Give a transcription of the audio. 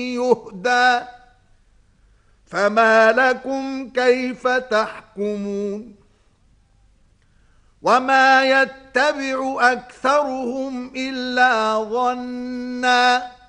يهدى فما لكم كيف تحكمون وما يتبع أكثرهم إلا ظنّا